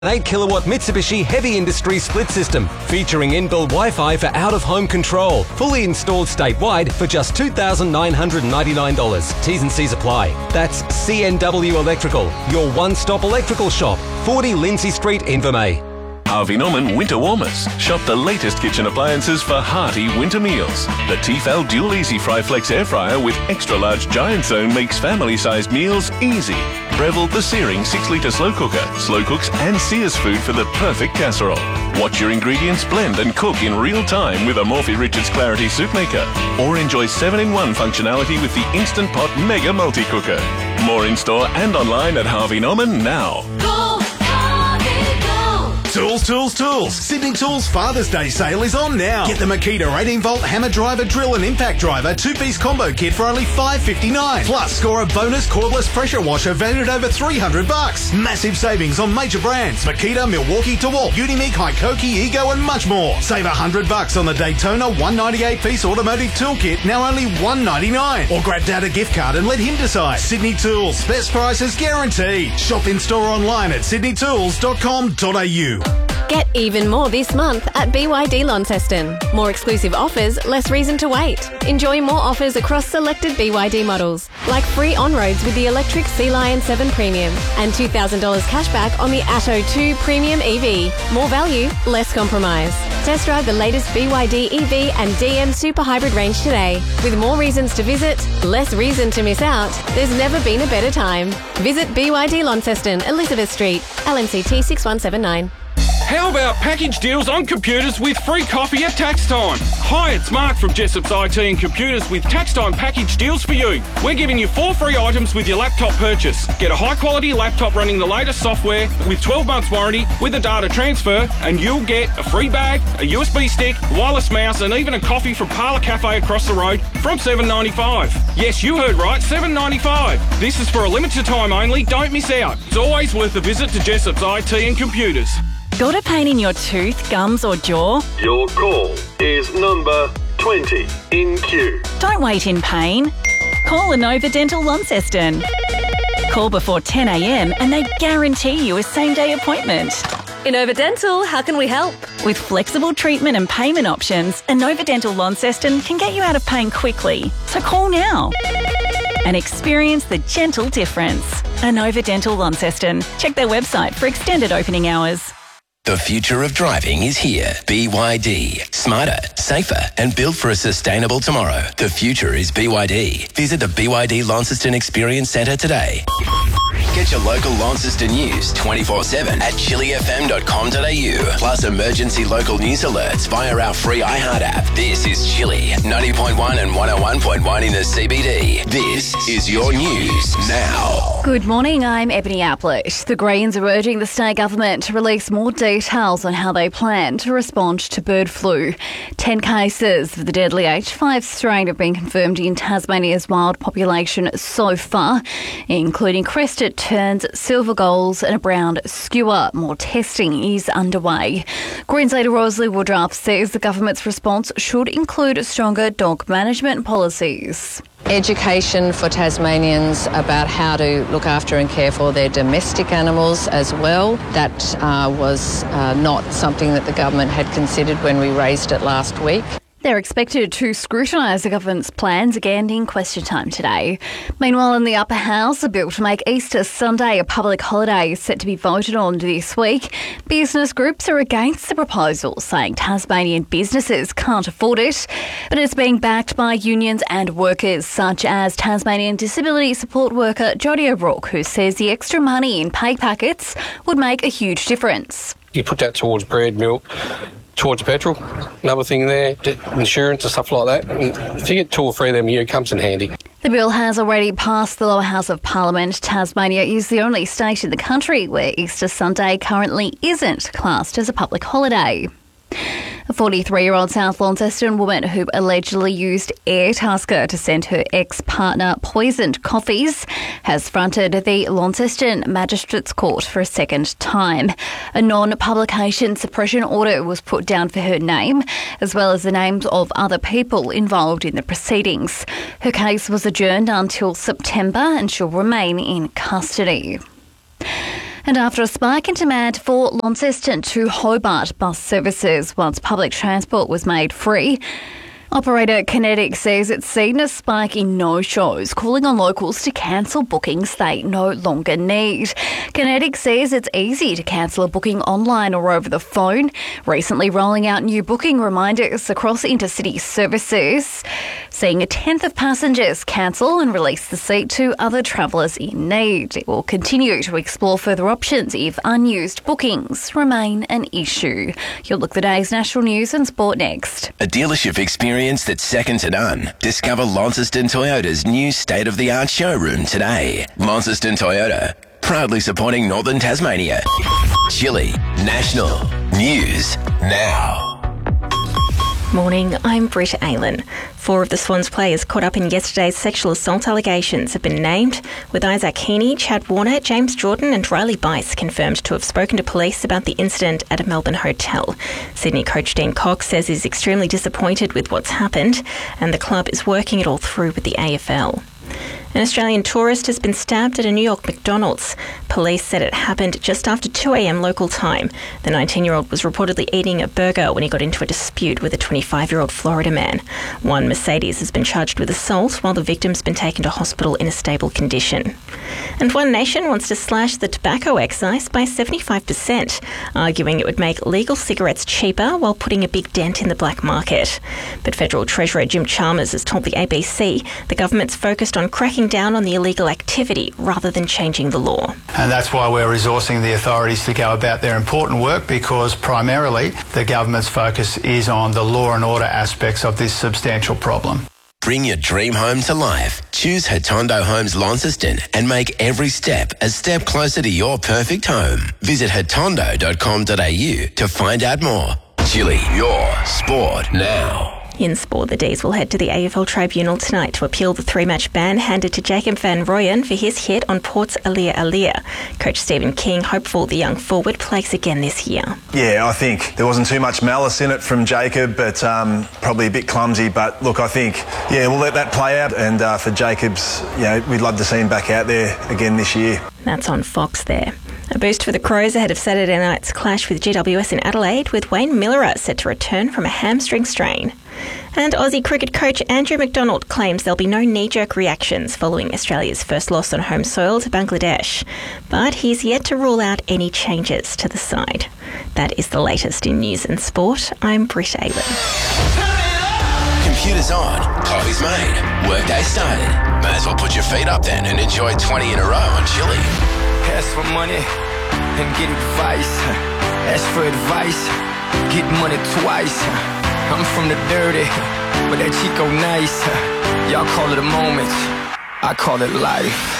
An 8 kilowatt Mitsubishi Heavy Industry split system featuring inbuilt Wi-Fi for out-of-home control. Fully installed statewide for just $2,999. T's and C's apply. That's CNW Electrical, your one-stop electrical shop. 40 Lindsay Street, Invermay. Harvey Norman Winter Warmers. Shop the latest kitchen appliances for hearty winter meals. The Tefal Dual Easy Fry Flex Air Fryer with extra large giant zone makes family-sized meals easy. Breville the Searing 6-litre slow cooker. Slow cooks and sears food for the perfect casserole. Watch your ingredients blend and cook in real time with a Morphy Richards Clarity Soup Maker. Or enjoy 7-in-1 functionality with the Instant Pot Mega Multi-Cooker. More in-store and online at Harvey Norman now. Tools, tools, tools. Sydney Tools Father's Day sale is on now. Get the Makita 18-volt hammer driver, drill and impact driver 2-piece combo kit for only $5.59. Plus, score a bonus cordless pressure washer valued at over $300. Massive savings on major brands. Makita, Milwaukee, DeWalt, Unimig, Hikoki, Ego and much more. Save $100 on the Daytona 198-piece automotive tool kit, now only $199. Or grab Dad a gift card and let him decide. Sydney Tools. Best prices guaranteed. Shop in store online at sydneytools.com.au. Get even more this month at BYD Launceston. More exclusive offers, less reason to wait. Enjoy more offers across selected BYD models, like free on-roads with the electric Sea Lion 7 Premium and $2,000 cashback on the Atto 2 Premium EV. More value, less compromise. Test drive the latest BYD EV and DM Super Hybrid range today. With more reasons to visit, less reason to miss out, there's never been a better time. Visit BYD Launceston, Elizabeth Street, LMCT 6179. How about package deals on computers with free coffee at tax time? Hi, it's Mark from Jessop's IT and Computers with tax time package deals for you. We're giving you 4 free items with your laptop purchase. Get a high quality laptop running the latest software with 12 months warranty with a data transfer, and you'll get a free bag, a USB stick, wireless mouse and even a coffee from Parlour Cafe across the road from $7.95. Yes, you heard right, $7.95. This is for a limited time only, don't miss out. It's always worth a visit to Jessop's IT and Computers. Got a pain in your tooth, gums or jaw? Your call is number 20 in queue. Don't wait in pain. Call Inova Dental Launceston. Call before 10 a.m. and they guarantee you a same-day appointment. Inova Dental, how can we help? With flexible treatment and payment options, Inova Dental Launceston can get you out of pain quickly. So call now and experience the gentle difference. Inova Dental Launceston. Check their website for extended opening hours. The future of driving is here. BYD. Smarter, safer, and built for a sustainable tomorrow. The future is BYD. Visit the BYD Launceston Experience Centre today. Get your local Launceston news 24/7 at chillyfm.com.au. Plus emergency local news alerts via our free iHeart app. This is Chilly 90.1 and 101.1 in the CBD. This is your news now. Good morning, I'm Ebony Applett. The Greens are urging the state government to release more details on how they plan to respond to bird flu. 10 cases of the deadly H5 strain have been confirmed in Tasmania's wild population so far, including crested terns, silver gulls and a brown skua. More testing is underway. Greens leader Rosalie Woodruff says the government's response should include stronger dog management policies. Education for Tasmanians about how to look after and care for their domestic animals as well. That was not something that the government had considered when we raised it last week. They're expected to scrutinise the government's plans again in question time today. Meanwhile, in the upper house, a bill to make Easter Sunday a public holiday is set to be voted on this week. Business groups are against the proposal, saying Tasmanian businesses can't afford it, but it's being backed by unions and workers, such as Tasmanian disability support worker Jodie O'Rourke, who says the extra money in pay packets would make a huge difference. You put that towards bread, milk, towards petrol, another thing there, insurance and stuff like that. And if you get 2 or 3 of them a year, it comes in handy. The bill has already passed the lower house of Parliament. Tasmania is the only state in the country where Easter Sunday currently isn't classed as a public holiday. A 43-year-old South Launceston woman who allegedly used Airtasker to send her ex-partner poisoned coffees has fronted the Launceston Magistrates Court for a second time. A non-publication suppression order was put down for her name, as well as the names of other people involved in the proceedings. Her case was adjourned until September and she'll remain in custody. And after a spike in demand for Launceston to Hobart bus services once public transport was made free, operator Kinetic says it's seen a spike in no-shows, calling on locals to cancel bookings they no longer need. Kinetic says it's easy to cancel a booking online or over the phone, recently rolling out new booking reminders across intercity services, seeing a tenth of passengers cancel and release the seat to other travellers in need. It will continue to explore further options if unused bookings remain an issue. You'll look the day's national news and sport next. A dealership experience that's second to none. Discover Launceston Toyota's new state-of-the-art showroom today. Launceston Toyota, proudly supporting Northern Tasmania. Chile National News Now. Morning, I'm Britta Aylan. 4 of the Swans players caught up in yesterday's sexual assault allegations have been named, with Isaac Heaney, Chad Warner, James Jordan and Riley Bice confirmed to have spoken to police about the incident at a Melbourne hotel. Sydney coach Dean Cox says he's extremely disappointed with what's happened and the club is working it all through with the AFL. An Australian tourist has been stabbed at a New York McDonald's. Police said it happened just after 2 a.m. local time. The 19-year-old was reportedly eating a burger when he got into a dispute with a 25-year-old Florida man. One Mercedes has been charged with assault, while the victim's been taken to hospital in a stable condition. And One Nation wants to slash the tobacco excise by 75%, arguing it would make legal cigarettes cheaper while putting a big dent in the black market. But Federal Treasurer Jim Chalmers has told the ABC the government's focused on cracking down on the illegal activity rather than changing the law. And that's why we're resourcing the authorities to go about their important work, because primarily the government's focus is on the law and order aspects of this substantial problem. Bring your dream home to life. Choose Hatondo Homes Launceston and make every step a step closer to your perfect home. Visit hatondo.com.au to find out more. Chile, your sport now. In sport, the D's will head to the AFL Tribunal tonight to appeal the 3-match ban handed to Jacob van Rooyen for his hit on Port's Alia Alia. Coach Stephen King hopeful the young forward plays again this year. Yeah, I think there wasn't too much malice in it from Jacob, but probably a bit clumsy. But look, I think, we'll let that play out. And for Jacobs, we'd love to see him back out there again this year. That's on Fox there. A boost for the Crows ahead of Saturday night's clash with GWS in Adelaide, with Wayne Miller set to return from a hamstring strain. And Aussie cricket coach Andrew McDonald claims there'll be no knee-jerk reactions following Australia's first loss on home soil to Bangladesh. But he's yet to rule out any changes to the side. That is the latest in news and sport. I'm Britta Aylan. Computers on, coffee's made, workday started. May as well put your feet up then and enjoy 20 in a row on Chili. Ask for money and get advice. Ask for advice, get money twice. I'm from the dirty, but that Chico nice. Y'all call it a moment, I call it life.